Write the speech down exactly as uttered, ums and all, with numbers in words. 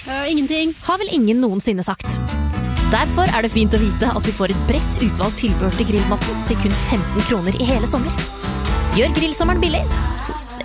Uh, ingenting. Har vel ingen noensinne sagt. Derfor er det fint å vite at du får et bredt utvalgt tilbehør til grillmaten til kun femten kroner i hele sommer. Gjør grillsommeren billig